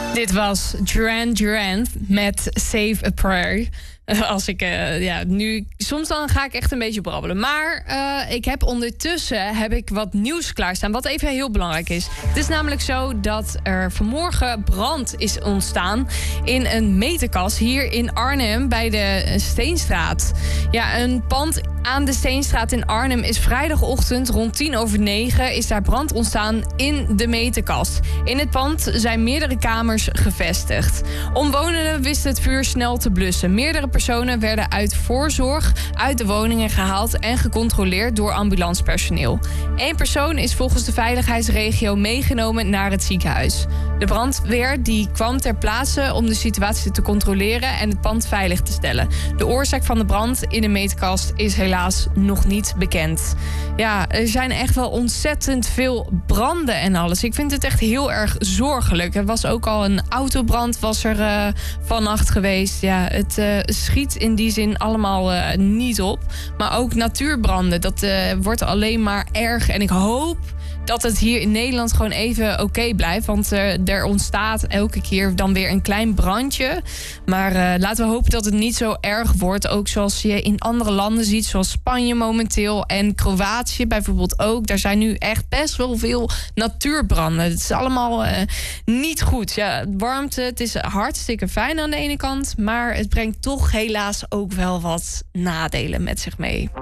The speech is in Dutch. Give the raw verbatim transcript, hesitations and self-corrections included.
Dit was Duran Duran met Save a Prayer. Als ik, uh, ja, nu, soms dan ga ik echt een beetje brabbelen. Maar uh, ik heb ondertussen heb ik wat nieuws klaarstaan, wat even heel belangrijk is. Het is namelijk zo dat er vanmorgen brand is ontstaan in een meterkast hier in Arnhem bij de Steenstraat. Ja, een pand aan de Steenstraat in Arnhem is vrijdagochtend rond tien over negen is daar brand ontstaan in de meterkast. In het pand zijn meerdere kamers gevestigd. Omwonenden wisten het vuur snel te blussen. Meerdere personen werden uit voorzorg uit de woningen gehaald en gecontroleerd door ambulancepersoneel. Eén persoon is volgens de veiligheidsregio meegenomen naar het ziekenhuis. De brandweer die kwam ter plaatse om de situatie te controleren en het pand veilig te stellen. De oorzaak van de brand in de meterkast is helaas nog niet bekend. Ja, er zijn echt wel ontzettend veel branden en alles. Ik vind het echt heel erg zorgelijk. Er was ook al een autobrand was er uh, vannacht geweest. Ja, het uh, schiet in die zin allemaal uh, niet op. Maar ook natuurbranden, dat uh, wordt alleen maar erg. En ik hoop dat het hier in Nederland gewoon even oké okay blijft. Want uh, er ontstaat elke keer dan weer een klein brandje. Maar uh, laten we hopen dat het niet zo erg wordt. Ook zoals je in andere landen ziet, zoals Spanje momenteel en Kroatië bijvoorbeeld ook. Daar zijn nu echt best wel veel natuurbranden. Het is allemaal uh, niet goed. Ja, warmte, het is hartstikke fijn aan de ene kant, maar het brengt toch helaas ook wel wat nadelen met zich mee.